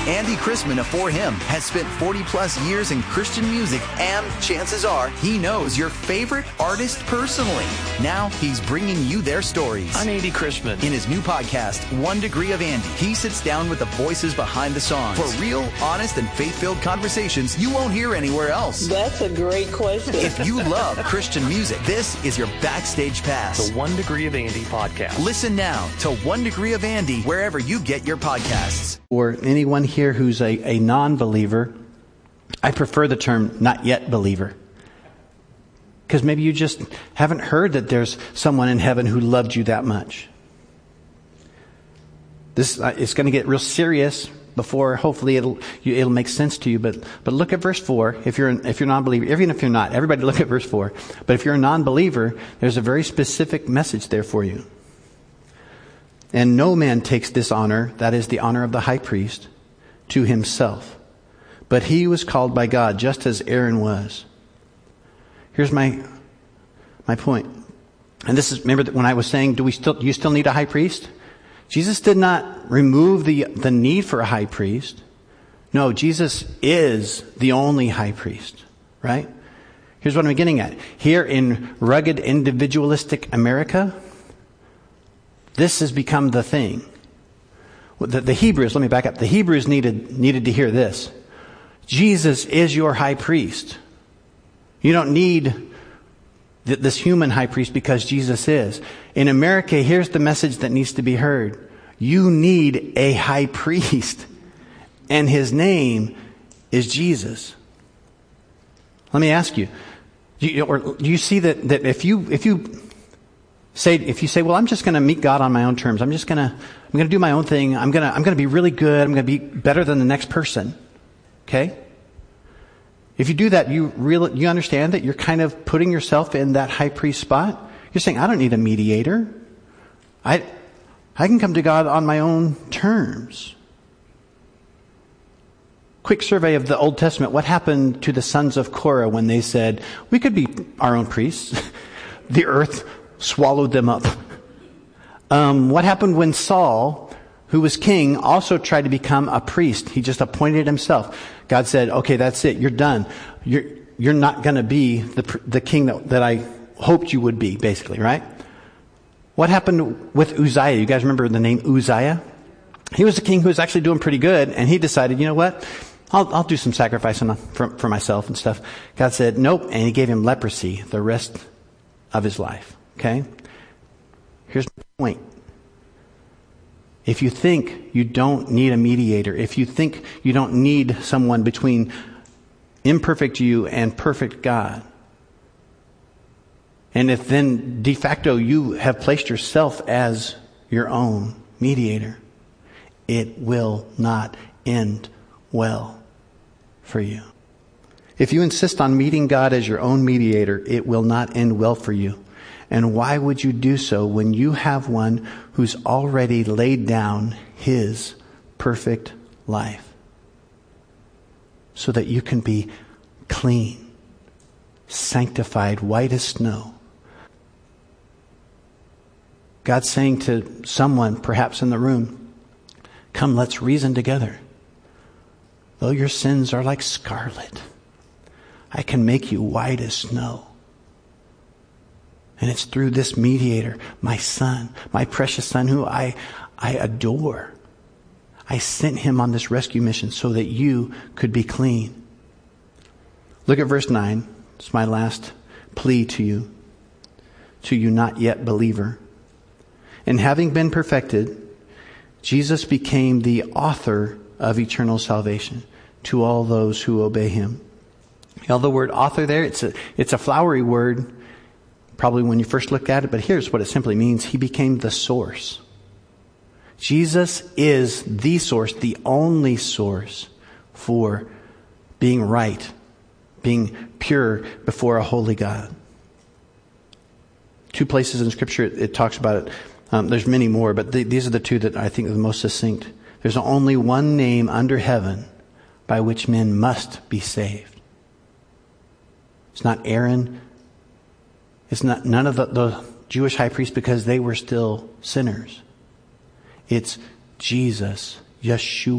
Andy Chrisman of For Him has spent 40 plus years in Christian music, and chances are he knows your favorite artist personally. Now he's bringing you their stories. I'm Andy Chrisman. In his new podcast, 1 Degree of Andy, he sits down with the voices behind the songs for real, honest, and faith-filled conversations you won't hear anywhere else. That's a great question. If you love Christian music, this is your backstage pass. The 1 Degree of Andy podcast. Listen now to 1 Degree of Andy wherever you get your podcasts. Or anyone here who's a non-believer, I prefer the term not yet believer. Because maybe you just haven't heard that there's someone in heaven who loved you that much. This it's going to get real serious before hopefully it'll make sense to you. But look at verse 4. If you're a non-believer, even if you're not, everybody look at verse 4. But if you're a non-believer, there's a very specific message there for you. And no man takes this honor, that is the honor of the high priest, to himself. But he was called by God, just as Aaron was. Here's my point. And this is, remember when I was saying, do you still need a high priest? Jesus did not remove the need for a high priest. No, Jesus is the only high priest, right? Here's what I'm getting at. Here in rugged individualistic America, this has become the thing. The Hebrews, let me back up. The Hebrews needed to hear this. Jesus is your high priest. You don't need this human high priest because Jesus is. In America, here's the message that needs to be heard. You need a high priest. And his name is Jesus. Let me ask you. Do you see that if you say, well, I'm just going to meet God on my own terms. I'm going to do my own thing. I'm going to be really good. I'm going to be better than the next person. Okay? If you do that, you understand that you're kind of putting yourself in that high priest spot. You're saying, I don't need a mediator. I can come to God on my own terms. Quick survey of the Old Testament. What happened to the sons of Korah when they said, we could be our own priests? The earth swallowed them up. What happened when Saul, who was king, also tried to become a priest? He just appointed himself. God said, okay, that's it. You're done. You're not going to be the king that I hoped you would be, basically, right? What happened with Uzziah? You guys remember the name Uzziah? He was a king who was actually doing pretty good, and he decided, you know what? I'll do some sacrificing for myself and stuff. God said, nope, and he gave him leprosy the rest of his life. Okay? Here's the point. If you think you don't need a mediator, if you think you don't need someone between imperfect you and perfect God, and if then de facto you have placed yourself as your own mediator, it will not end well for you. If you insist on meeting God as your own mediator, it will not end well for you. And why would you do so when you have one who's already laid down his perfect life so that you can be clean, sanctified, white as snow? God's saying to someone, perhaps in the room, come, let's reason together. Though your sins are like scarlet, I can make you white as snow. And it's through this mediator, my son, my precious son, who I adore. I sent him on this rescue mission so that you could be clean. Look at verse 9. It's my last plea to you not yet believer. And having been perfected, Jesus became the author of eternal salvation to all those who obey him. You know, the word author there, it's a flowery word, probably when you first look at it, but here's what it simply means. He became the source. Jesus is the source, the only source for being right, being pure before a holy God. 2 places in Scripture it talks about it. There's many more, but these are the 2 that I think are the most succinct. There's only one name under heaven by which men must be saved. It's not Aaron. It's not none of the Jewish high priests because they were still sinners. It's Jesus, Yeshua.